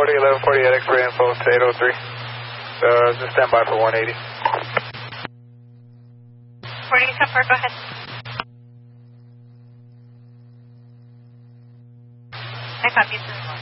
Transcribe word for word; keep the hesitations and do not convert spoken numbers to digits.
Cody eleven forty-eight X-ray info to eight oh three. Uh, just stand by for one eighty. forty-eight, ten four, go ahead. I copy this.